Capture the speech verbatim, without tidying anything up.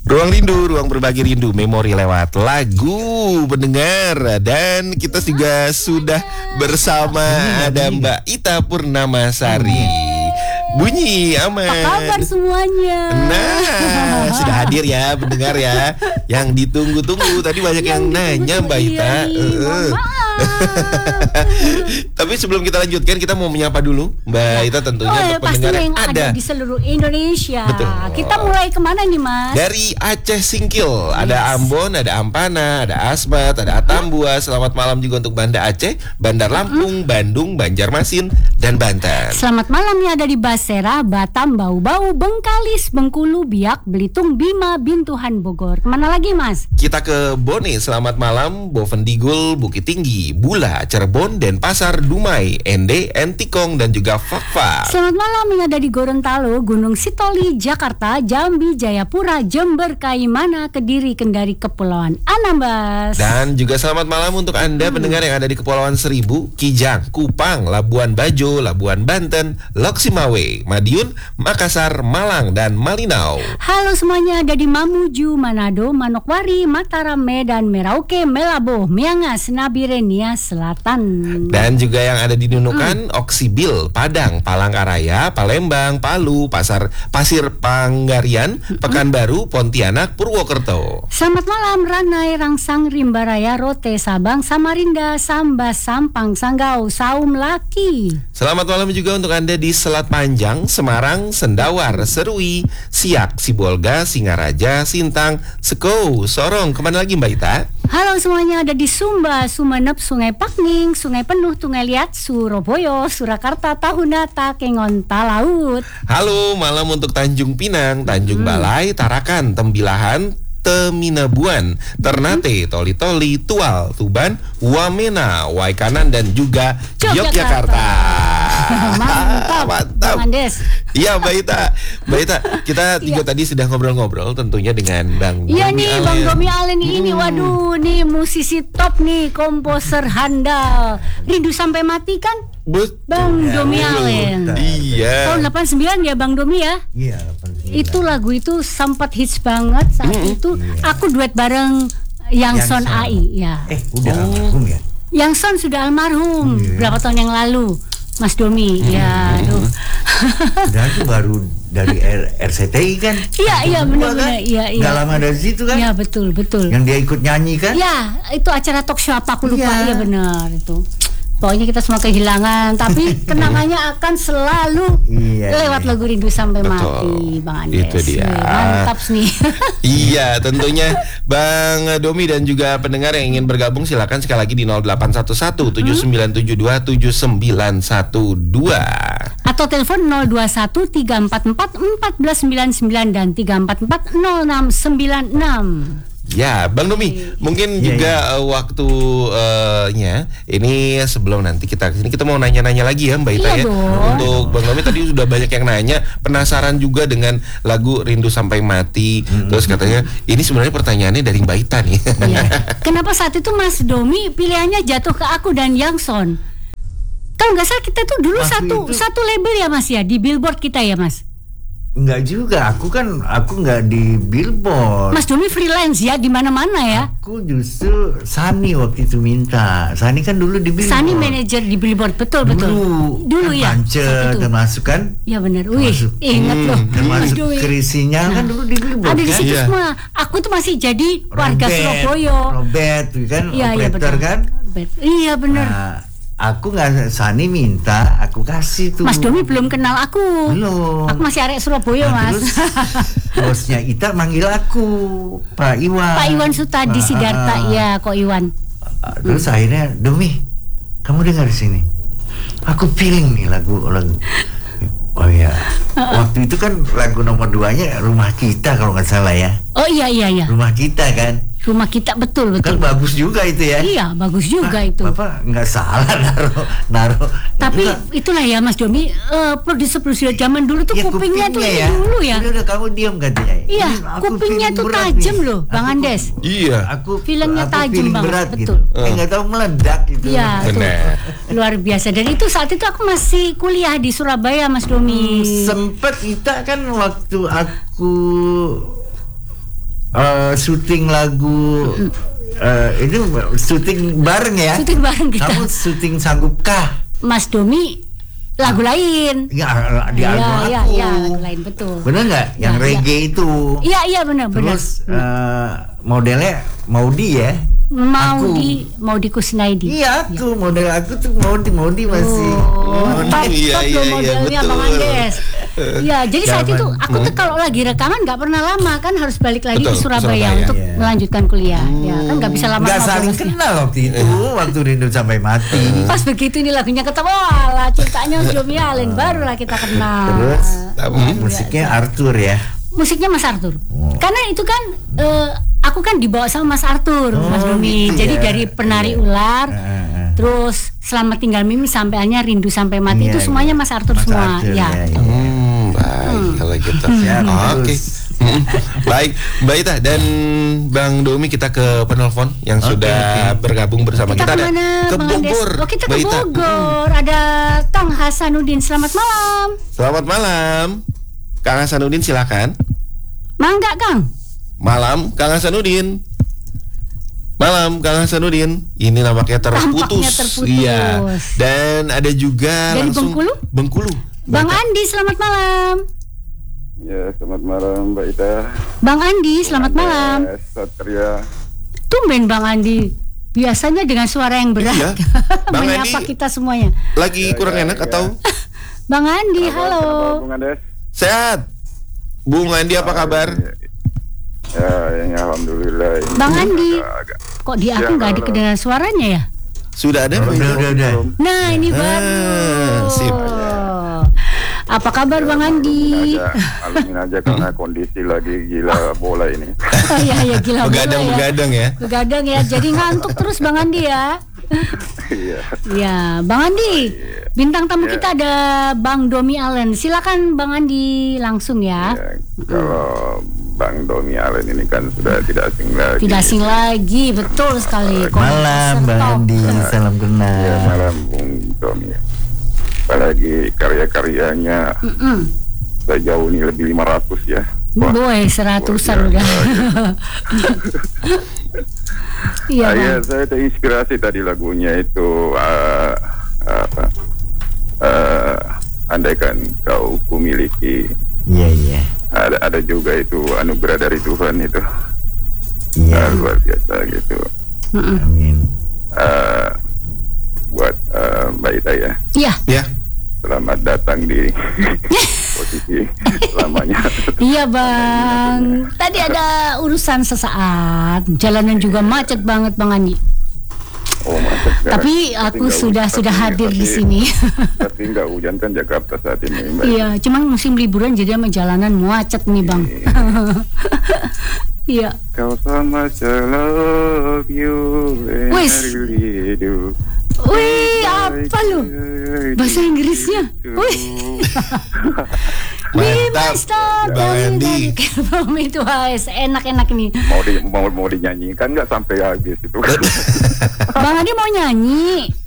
Ruang Rindu, ruang berbagi rindu, memori lewat lagu pendengar. Dan kita juga sudah bersama ada Mbak Ita Purnamasari. Bunyi aman. Apa kabar semuanya? Nah, sudah hadir ya pendengar ya. Yang ditunggu-tunggu. Tadi banyak yang, yang nanya Mbak Ita. uh. Tapi sebelum kita lanjutkan, kita mau menyapa dulu Mbak Ita tentunya, oh, untuk pendengar yang ada. ada di seluruh Indonesia. Betul. Kita mulai kemana nih Mas? Dari Aceh Singkil, yes. Ada Ambon, ada Ampana, ada Asmat, ada uh-huh. Atambua. Selamat malam juga untuk Banda Aceh, Bandar Lampung, uh-huh. Bandung, Banjarmasin, dan Banten. Selamat malam ya ada di Basera, Batam, Bau-Bau, Bengkalis, Bengkulu, Biak, Belitung, Bima, Bintuhan, Bogor. Kemana lagi Mas? Kita ke Bone, selamat malam, Bovendigul, Bukit Tinggi, Bula, Cirebon, Denpasar, Dumai, Ende, Entikong, dan juga Fakfak. Selamat malam yang ada di Gorontalo, Gunung Sitoli, Jakarta, Jambi, Jayapura, Jember, Kaimana, Kediri, Kendari, Kepulauan Anambas. Dan juga selamat malam untuk Anda hmm. pendengar yang ada di Kepulauan Seribu, Kijang, Kupang, Labuan Bajo, Labuan Banten, Loksimawe, Madiun, Makassar, Malang, dan Malinau. Halo semuanya, ada di Mamuju, Manado, Manokwari, Mataram, Medan, Merauke, Melabo, Miangas, Nabire, Nia Selatan. Dan juga yang ada di Nunukan, hmm. Oksibil, Padang, Palangkaraya, Palembang, Palu, Pasar Pasir Panggarian, hmm. Pekanbaru, Pontianak, Purwokerto. Selamat malam Ranai, Rangsang, Rimbaraya, Rote, Sabang, Samarinda, Sambas, Sampang, Sanggau, Saum, Laki. Selamat malam juga untuk Anda di Selat Panjang, Semarang, Sendawar, Serui, Siak, Sibolga, Singaraja, Sintang, Seko, Sorong. Kemana lagi Mbak Ita? Halo semuanya, ada di Sumba, Sumenep, Sungai Pakning, Sungai Penuh, Tungai Liat, Surabaya, Surakarta, Tahuna, Takengon, Talaut. Halo, malam untuk Tanjung Pinang, Tanjung hmm. Balai, Tarakan, Tembilahan, Teminabuan, Ternate, Toli-Toli, Tual, Tuban, Wamena, Waikanan, dan juga Yogyakarta. Mantap, mantap. Iya Mbak Ita, Mbak Ita, kita juga ya. tadi sudah ngobrol-ngobrol tentunya dengan Bang Iya Domi nih, Allen. Bang Domi Allen hmm. ini, waduh, nih musisi top nih, komposer handal. Rindu Sampai Mati kan? Betul. Bang ya, Domi Allen. Iya. Tahun delapan puluh sembilan ya Bang Domi ya? Iya, delapan puluh sembilan. Itu lagu itu sempat hits banget saat hmm. itu. Iya. Aku duet bareng Yangson A I ya. Eh, udah oh. almarhum ya? Yangson sudah almarhum yeah. berapa tahun yang lalu. Mas Domi, hmm. ya, aduh. Dan itu baru dari R- RCTI kan? Iya, iya benar-benar, kan? iya, iya. Gak lama dari situ kan? Iya betul, betul. Yang dia ikut nyanyi kan? Iya, itu acara talk show apa aku lupa, iya ya. benar itu. Pokoknya kita semua kehilangan, tapi kenangannya akan selalu iya, lewat iya. lagu Rindu Sampai Betul. Mati, Bang Andes. Itu dia. Mantap nih. Iya, tentunya Bang Domi dan juga pendengar yang ingin bergabung silakan sekali lagi di nol delapan satu satu tujuh sembilan tujuh dua tujuh sembilan satu dua atau telepon nol dua satu tiga empat empat empat sembilan sembilan dan tiga empat empat nol enam sembilan enam. Ya, Bang Domi, mungkin ya, juga ya. Uh, waktunya uh, ini sebelum nanti kita kesini kita mau nanya-nanya lagi ya Mbak Ita iya ya. Dong. Untuk Bang Domi tadi sudah banyak yang nanya, penasaran juga dengan lagu Rindu Sampai Mati. Hmm. Terus katanya ini sebenarnya pertanyaannya dari Mbak Ita nih. Iya. Kenapa saat itu Mas Domi pilihannya jatuh ke aku dan Yangson? Kalau nggak salah kita tuh dulu Mas satu itu... satu label ya Mas ya di Billboard kita ya Mas. Enggak juga, aku kan aku enggak di Billboard. Mas Domi freelance ya di mana-mana ya. Aku justru Sani waktu itu minta. Sani kan dulu di Billboard. Sani manajer di Billboard, betul betul. Dulu, dulu kan ya. Termasuk kan? Ya benar. Wih, ingat hmm, loh. Termasuk Krisinya nah, kan dulu di Billboard. Ada di situ kan? semua. Aku tuh masih jadi warga Robert, Surabaya. Robert kan, ya, operator ya, kan? Robert. Iya benar. Nah, aku nggak, Sani minta, aku kasih tuh. Mas Domi belum kenal aku. Belum. Aku masih arek Surabaya nah, Mas. Terus bosnya Ita manggil aku, Pak Iwan. Pak Iwan Sutadi Pak, Sidarta, uh, ya kok Iwan. Terus hmm. akhirnya, Domi, kamu dengar sini. Aku feeling nih lagu lagu. Oh iya. Uh-uh. Waktu itu kan lagu nomor duanya Rumah Kita kalau nggak salah ya. Oh iya iya iya. Rumah Kita kan. Rumah Kita betul betul. Kan bagus juga itu ya. Iya bagus juga nah, itu. Bapak nggak salah naruh naruh. Tapi enggak. Itulah ya Mas Domi, uh, produser-produser zaman dulu tuh ya, kupingnya, kupingnya tuh ya. dulu ya. Udah, udah kamu diam katanya. Iya, kupingnya tuh tajam loh, Bang aku, Andes. Iya. Aku filmnya tajam banget, berat, betul. Gitu. Eh nggak tahu meledak gitu. Iya, luar biasa. Dan itu saat itu aku masih kuliah di Surabaya, Mas Domi. Hmm, sempet kita kan waktu aku uh, syuting lagu uh, ini syuting bareng ya. Syuting bareng kita. Kamu syuting sanggupkah? Mas Domi lagu lain. Ya, di Iya, album iya, aku. iya, lagu lain betul. Bener nggak? Yang Nah, reggae iya. itu. Iya, iya benar, benar. Terus uh, modelnya Maudi ya? Maudi, Maudi Kusnaidi. Iya, aku model aku tuh Maudi, Maudi masih. Oh, Maudi. top, Iya, top iya, loh iya, modelnya betul. Bang Andes. Iya, jadi saat Zaman. itu aku tuh kalau lagi rekaman nggak pernah lama kan harus balik lagi Betul, ke ke Surabaya, Surabaya. untuk Iya. melanjutkan kuliah. Ya kan nggak bisa lama-lama. Nggak saling prosesnya. kenal waktu itu, waktu Rindu Sampai Mati. Pas begitu ini lagunya ketemu, walah ceritanya Domi Allen barulah kita kenal. Terus Hmm. musiknya Arthur ya. Musiknya Mas Arthur. Oh. Karena itu kan eh, aku kan dibawa sama Mas Arthur, Oh, Mas Domi. gitu Jadi ya. dari Penari Iya. Ular, Ah, ah. terus Selamat Tinggal Mimi sampai akhirnya Rindu Sampai Mati, Iya, itu semuanya iya. Mas Arthur Mas semua. Arthur, Ya. ya, ya. Hmm, baik kalau gitu. Ya, Oke. terus. Hmm, baik, Mbak Ita dan Bang Domi, kita ke penelpon yang Oke, sudah oke. bergabung bersama Kita kita, ada kemana, ke Bang Andes? Bogor. Oh, kita Mbak ke Ita. Bogor. Ada Kang Hasanuddin. Selamat malam. Selamat malam, Kang Hasanuddin, silakan. Mangga, Kang. Malam, Kang Hasanuddin. Malam, Kang Hasanuddin. Ini nampaknya terputus. Tampaknya terputus. Iya. Dan ada juga Dari langsung Bengkulu? Bengkulu. Bang Mbak Ita. Andi, selamat malam. Ya, selamat malam Mbak Ita. Bang Andi, selamat malam. Satria. Tumben Bang Andi. Biasanya dengan suara yang berat. Iya. Bang menyapa Andi. kita semuanya. Lagi Ya, kurang ya, enak ya. atau Bang Andi, Apa, halo. kenapa, Bung Andes? sehat? Bung Andi apa kabar? Ya, ya, alhamdulillah. Ini Bang Andi. agak- Kok di aku Ya, nggak ada halo. kedengaran suaranya ya? Sudah ada? Mbak Udah, Ita? udah, udah. Nah, ini Ah, baru. sip. Apa kabar Ya, Bang Andi? maklumin aja, maklumin aja karena kondisi lagi gila bola ini. Iya, ya gila bola ya. Begadang-begadang ya. Begadang ya. Jadi ngantuk terus Bang Andi ya. Iya. Ya, Bang Andi. Bintang tamu Ya. kita ada Bang Domi Allen. Silakan Bang Andi langsung ya. Ya, kalau Bang Domi Allen ini kan sudah tidak asing lagi. Tidak asing lagi, betul sekali. Malam Bang Serta- Andi, salam Ya, kenal. malam Bung Domi. Apalagi karya-karyanya Mm-mm. sejauh ini lebih lima ratus ya. Wah, Boy, seratusan luar udah. biasa. Iya, Ah, Bang. ya, saya terinspirasi tadi lagunya itu uh, apa? Uh, andaikan kau kumiliki. Iya, iya. Ada ada juga itu anugerah dari Tuhan itu. Iya. Ah, luar biasa gitu. Mm-mm. Amin. Uh, buat uh, Mbak Ita ya, Iya, Ya. selamat datang di posisi lamanya. iya Bang. Tadi ada urusan sesaat. Jalanan juga macet banget Bang Andi. Oh, macet sekarang. Tapi aku nggak sudah hujan, sudah tapi- hadir di tapi- sini. Tapi nggak hujan kan Jakarta saat ini, Mbak. Iya, cuman musim liburan jadi sama jalanan macet nih Bang. Iya. Kau sama I love you and I Wis. really do. Wih, apa lu? Bahasa Inggrisnya? Wih. We must stop Bang Andi. itu guys, enak-enak nih. Mau di mau mau dinyanyikan nggak sampai habis itu. Bang Andi mau nyanyi.